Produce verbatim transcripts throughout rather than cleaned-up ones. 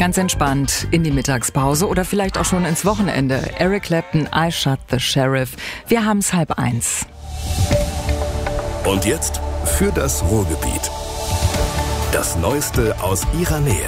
Ganz entspannt in die Mittagspause oder vielleicht auch schon ins Wochenende. Eric Clapton, I Shot the Sheriff. Wir haben's halb eins. Und jetzt für das Ruhrgebiet. Das Neueste aus ihrer Nähe.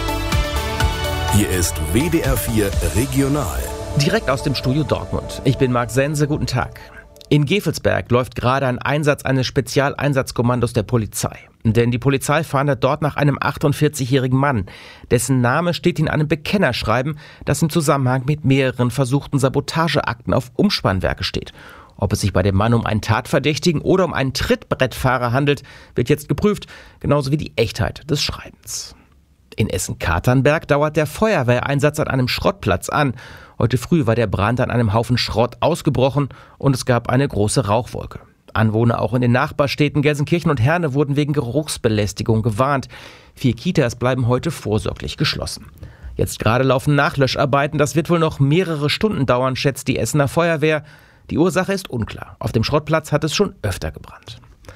Hier ist W D R vier Regional. Direkt aus dem Studio Dortmund. Ich bin Marc Sense, guten Tag. In Gevelsberg läuft gerade ein Einsatz eines Spezialeinsatzkommandos der Polizei. Denn die Polizei fahndet dort nach einem achtundvierzigjährigen Mann. Dessen Name steht in einem Bekennerschreiben, das im Zusammenhang mit mehreren versuchten Sabotageakten auf Umspannwerke steht. Ob es sich bei dem Mann um einen Tatverdächtigen oder um einen Trittbrettfahrer handelt, wird jetzt geprüft, genauso wie die Echtheit des Schreibens. In Essen-Katernberg dauert der Feuerwehreinsatz an einem Schrottplatz an. Heute früh war der Brand an einem Haufen Schrott ausgebrochen und es gab eine große Rauchwolke. Anwohner auch in den Nachbarstädten Gelsenkirchen und Herne wurden wegen Geruchsbelästigung gewarnt. Vier Kitas bleiben heute vorsorglich geschlossen. Jetzt gerade laufen Nachlöscharbeiten. Das wird wohl noch mehrere Stunden dauern, schätzt die Essener Feuerwehr. Die Ursache ist unklar. Auf dem Schrottplatz hat es schon öfter gebrannt.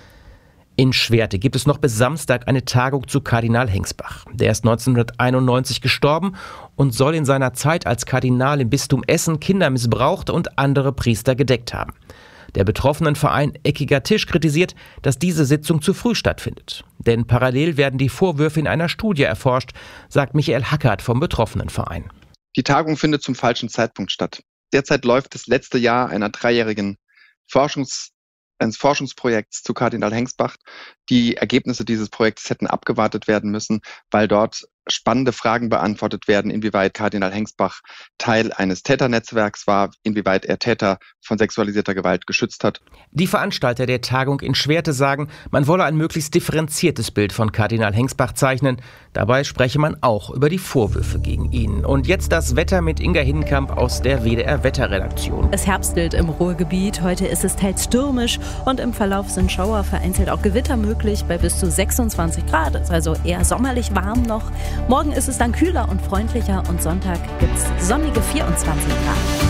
In Schwerte gibt es noch bis Samstag eine Tagung zu Kardinal Hengsbach. Der ist neunzehnhunderteinundneunzig gestorben und soll in seiner Zeit als Kardinal im Bistum Essen Kinder missbraucht und andere Priester gedeckt haben. Der betroffenen Verein Eckiger Tisch kritisiert, dass diese Sitzung zu früh stattfindet. Denn parallel werden die Vorwürfe in einer Studie erforscht, sagt Michael Hackert vom betroffenen Verein. Die Tagung findet zum falschen Zeitpunkt statt. Derzeit läuft das letzte Jahr einer dreijährigen Forschungs eines Forschungsprojekts zu Kardinal Hengsbach. Die Ergebnisse dieses Projekts hätten abgewartet werden müssen, weil dort spannende Fragen beantwortet werden, inwieweit Kardinal Hengsbach Teil eines Täternetzwerks war, inwieweit er Täter von sexualisierter Gewalt geschützt hat. Die Veranstalter der Tagung in Schwerte sagen, man wolle ein möglichst differenziertes Bild von Kardinal Hengsbach zeichnen. Dabei spreche man auch über die Vorwürfe gegen ihn. Und jetzt das Wetter mit Inga Hindenkamp aus der W D R-Wetterredaktion. Es herbstelt im Ruhrgebiet. Heute ist es teils stürmisch und im Verlauf sind Schauer, vereinzelt auch Gewitter möglich bei bis zu sechsundzwanzig Grad. Ist also eher sommerlich warm noch. Morgen ist es dann kühler und freundlicher und Sonntag gibt's sonnige vierundzwanzig Grad.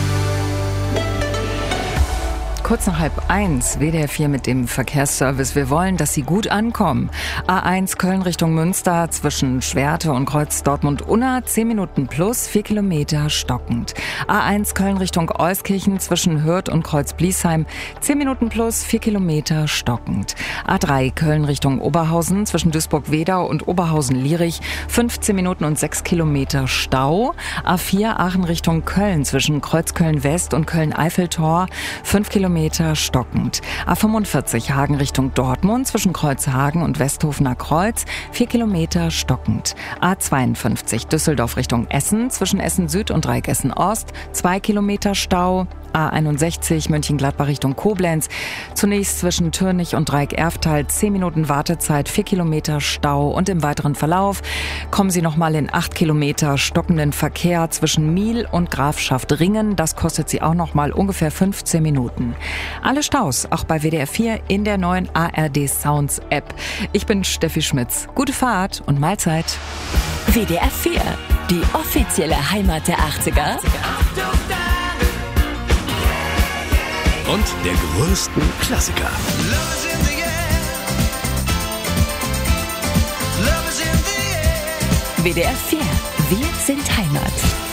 Kurz nach halb eins, W D R vier mit dem Verkehrsservice. Wir wollen, dass Sie gut ankommen. A eins Köln Richtung Münster zwischen Schwerte und Kreuz Dortmund-Unna, zehn Minuten plus, vier Kilometer stockend. A eins Köln Richtung Euskirchen zwischen Hürth und Kreuz Bliesheim, zehn Minuten plus, vier Kilometer stockend. A drei Köln Richtung Oberhausen zwischen Duisburg-Wedau und Oberhausen-Lierich, fünfzehn Minuten und sechs Kilometer Stau. A vier Aachen Richtung Köln zwischen Kreuzköln-West und Köln-Eiffeltor, fünf Kilometer stockend. A fünfundvierzig Hagen Richtung Dortmund zwischen Kreuzhagen und Westhofener Kreuz, vier Kilometer stockend. A zweiundfünfzig Düsseldorf Richtung Essen zwischen Essen Süd und Dreieck-Essen Ost, zwei Kilometer Stau. A einundsechzig Mönchengladbach Richtung Koblenz. Zunächst zwischen Türnich und Dreieck-Erftal zehn Minuten Wartezeit, vier Kilometer Stau. Und im weiteren Verlauf kommen Sie nochmal in acht Kilometer stockenden Verkehr zwischen Miel und Grafschaft Ringen. Das kostet Sie auch nochmal ungefähr fünfzehn Minuten. Alle Staus, auch bei W D R vier in der neuen A R D Sounds App. Ich bin Steffi Schmitz. Gute Fahrt und Mahlzeit. W D R vier, die offizielle Heimat der achtziger. Und der größten Klassiker. W D R vier, wir sind Heimat.